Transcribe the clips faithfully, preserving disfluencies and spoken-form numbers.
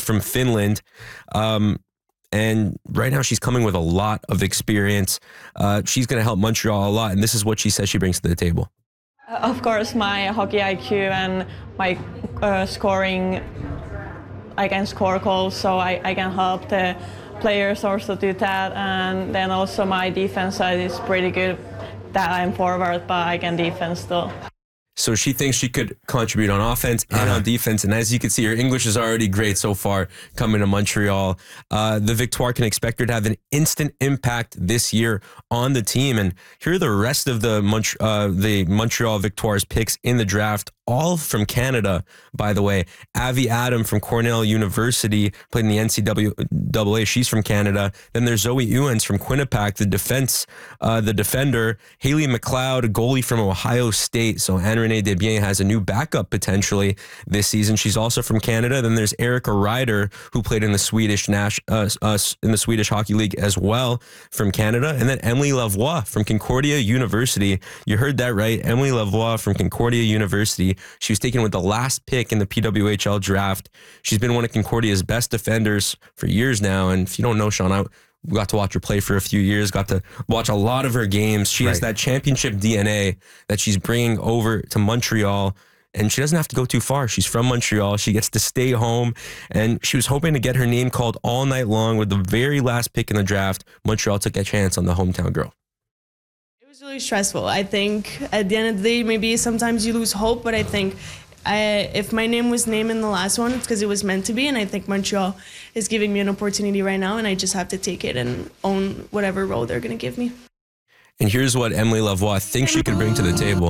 from Finland. Um, and right now she's coming with a lot of experience. Uh, she's going to help Montreal a lot. And this is what she says she brings to the table. Uh, of course, my hockey I Q and my uh, scoring, I can score goals, so I, I can help the players also do that. And then also my defense side is pretty good. That I'm forward, but I can defense still. So she thinks she could contribute on offense and uh-huh. on defense. And as you can see, her English is already great so far coming to Montreal. Uh, the Victoire can expect her to have an instant impact this year on the team. And here are the rest of the, Mont- uh, the Montreal Victoires picks in the draft, all from Canada, by the way. Avi Adam from Cornell University, played in the N C double A. She's from Canada. Then there's Zoe Ewens from Quinnipiac, the defense, uh, the defender. Haley McLeod, a goalie from Ohio State. So Anne-Renee Desbiens has a new backup potentially this season. She's also from Canada. Then there's Erica Ryder, who played in the Swedish Nash, uh, uh, in the Swedish Hockey League as well, from Canada. And then Emily Lavoie from Concordia University. You heard that right, Emily Lavoie from Concordia University. She was taken with the last pick in the P W H L draft. She's been one of Concordia's best defenders for years now. And if you don't know, Sean, I got to watch her play for a few years, got to watch a lot of her games. She right. has that championship D N A that she's bringing over to Montreal. And she doesn't have to go too far. She's from Montreal. She gets to stay home. And she was hoping to get her name called all night long. With the very last pick in the draft, Montreal took a chance on the hometown girl. It was really stressful. I think at the end of the day, maybe sometimes you lose hope, but I think I, if my name was named in the last one, it's because it was meant to be. And I think Montreal is giving me an opportunity right now, and I just have to take it and own whatever role they're going to give me. And here's what Emily Lavoie thinks she could bring to the table.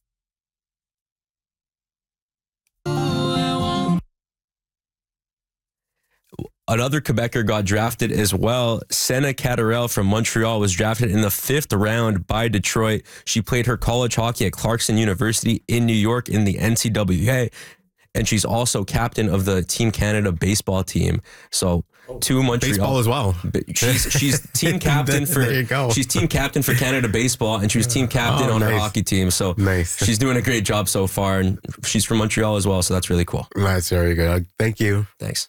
Another Quebecer got drafted as well. Senna Catterell from Montreal was drafted in the fifth round by Detroit. She played her college hockey at Clarkson University in New York in the N C double A. And she's also captain of the Team Canada baseball team. So two Montreal baseball as well. She's she's team captain for there you go. She's team captain for Canada baseball, and she was team captain oh, on nice. her hockey team. So nice. She's doing a great job so far, and she's from Montreal as well. So that's really cool. That's very good. Thank you. Thanks.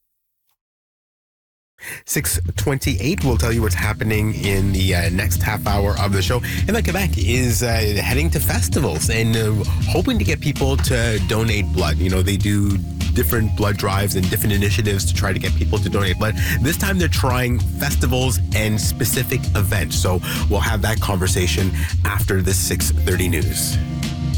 six twenty-eight, we'll tell you what's happening in the uh, next half hour of the show. And then Quebec is uh, heading to festivals and uh, hoping to get people to donate blood. You know, they do different blood drives and different initiatives to try to get people to donate blood. This time they're trying festivals and specific events. So we'll have that conversation after the six thirty news.